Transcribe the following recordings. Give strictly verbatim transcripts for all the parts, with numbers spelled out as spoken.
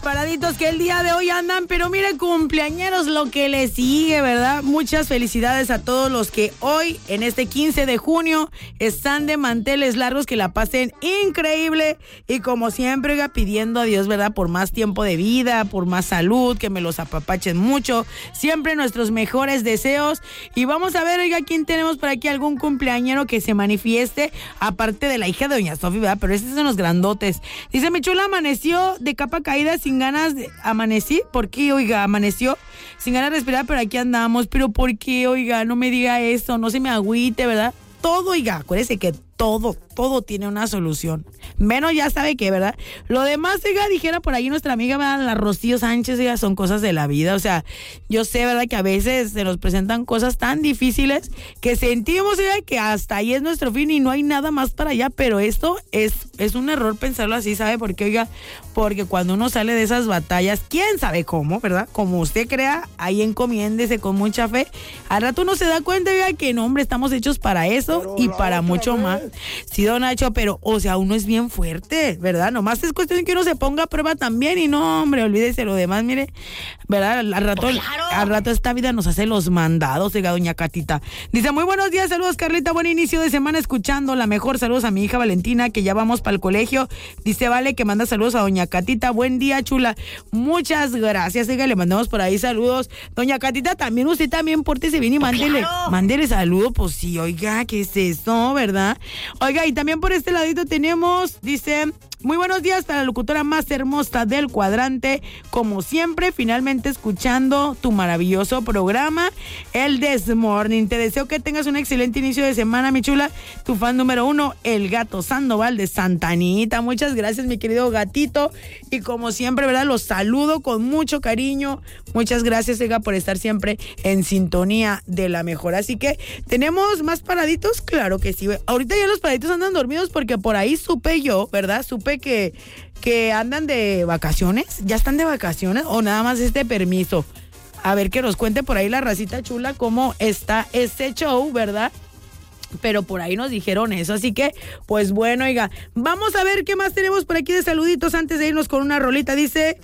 paraditos que el día de hoy andan, pero mire, cumpleañeros, lo que les sigue, ¿verdad? Muchas felicidades a todos los que hoy, en este quince de junio, están de manteles largos, que la pasen increíble y como siempre, oiga, pidiendo a Dios, ¿verdad? Por más tiempo de vida, por más salud, que me los apapachen mucho, siempre nuestros mejores deseos. Y vamos a ver, oiga, quién tenemos por aquí, algún cumpleañero que se manifieste, aparte de la hija de doña Sofi, ¿verdad? Pero estos son los grandotes. Dice, mi chula amaneció de capa caída, sin ganas de... Amanecí, ¿por qué, oiga? Amaneció sin ganas de respirar, pero aquí andamos. Pero ¿por qué, oiga? No me diga eso, no se me agüite, ¿verdad? Todo, oiga, acuérdese que todo, todo tiene una solución. Menos ya sabe que, ¿verdad? Lo demás, oiga, dijera por ahí nuestra amiga, ¿verdad? La Rocío Sánchez, oiga, son cosas de la vida. O sea, yo sé, ¿verdad? Que a veces se nos presentan cosas tan difíciles que sentimos, oiga, que hasta ahí es nuestro fin y no hay nada más para allá. Pero esto es, es un error pensarlo así, ¿sabe? Porque, oiga, porque cuando uno sale de esas batallas, quién sabe cómo, ¿verdad? Como usted crea, ahí encomiéndese con mucha fe. Al rato uno se da cuenta, oiga, que no, hombre, estamos hechos para eso pero y para mucho vez. más. Sí, don Nacho, pero, o sea, uno es bien fuerte, ¿verdad? Nomás es cuestión de que uno se ponga a prueba también y no, hombre, olvídese lo demás, mire, ¿verdad? Al rato, pues claro. al rato esta vida nos hace los mandados, oiga, doña Catita. Dice, muy buenos días, saludos, Carlita, buen inicio de semana escuchando la mejor, saludos a mi hija Valentina, que ya vamos para el colegio. Dice, vale, que manda saludos a doña Catita, buen día, chula. Muchas gracias, oiga, le mandamos por ahí saludos. Doña Catita, también usted también pórtese bien y pues mándele, claro. mándele saludos, pues sí, oiga, ¿qué es eso, verdad? Oiga, y también por este ladito tenemos, dice, muy buenos días para la locutora más hermosa del cuadrante, como siempre, finalmente escuchando tu maravilloso programa, el This Morning. Te deseo que tengas un excelente inicio de semana, mi chula. Tu fan número uno, el Gato Sandoval de Santa Anita. Muchas gracias, mi querido gatito. Y como siempre, ¿verdad? Los saludo con mucho cariño. Muchas gracias, Ega, por estar siempre en sintonía de la mejor. Así que, ¿tenemos más paraditos? Claro que sí. Ahorita ya los paraditos andan dormidos porque por ahí supe yo, ¿verdad? Supe que, que andan de vacaciones. ¿Ya están de vacaciones o nada más este permiso? A ver, que nos cuente por ahí la racita chula cómo está este show, ¿verdad? Pero por ahí nos dijeron eso, así que, pues bueno, oiga, vamos a ver qué más tenemos por aquí de saluditos antes de irnos con una rolita. Dice,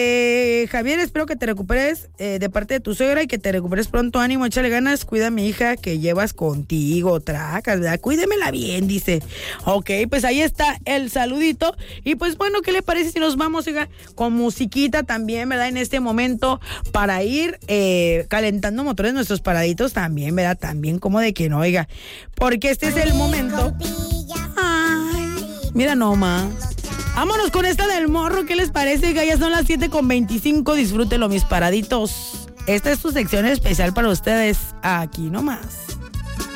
eh, Javier, espero que te recuperes eh, de parte de tu suegra y que te recuperes pronto, ánimo, échale ganas, cuida a mi hija que llevas contigo, tracas, ¿verdad? Cuídemela bien, dice. Ok, pues ahí está el saludito. Y pues bueno, ¿qué le parece si nos vamos, oiga, con musiquita también, ¿verdad? En este momento para ir eh, calentando motores nuestros paraditos también, ¿verdad? También como de que no, oiga. Porque este es el momento. Ay, mira nomás. Vámonos con esta del morro, ¿qué les parece? Ya son las siete con veinticinco, disfrútenlo, mis paraditos. Esta es tu sección especial para ustedes, aquí nomás.